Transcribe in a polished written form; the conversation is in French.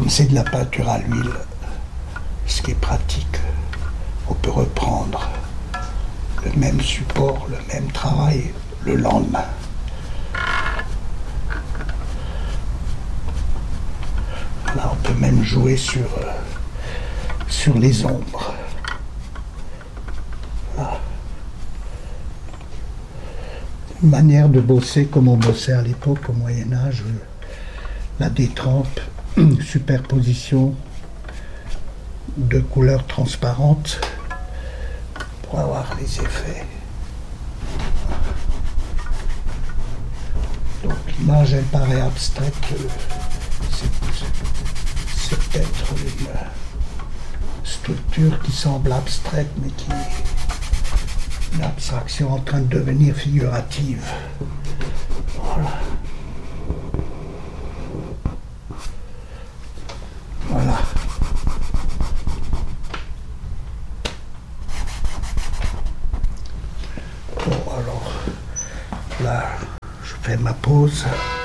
comme c'est de la peinture à l'huile, ce qui est pratique, on peut reprendre le même support, le même travail le lendemain. Là, on peut même jouer sur les ombres. Là. Une manière de bosser comme on bossait à l'époque, au Moyen-Âge, la détrempe, superposition de couleurs transparentes pour avoir les effets. Donc l'image, elle paraît abstraite. C'est peut-être une structure qui semble abstraite, mais qui est une abstraction en train de devenir figurative. Voilà. Voilà. Bon, alors, là, je fais ma pause.